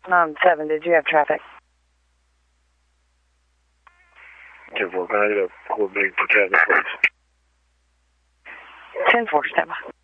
7, did you have traffic? 10-4, can I get a coordinate for traffic, please? 10-4, stand by.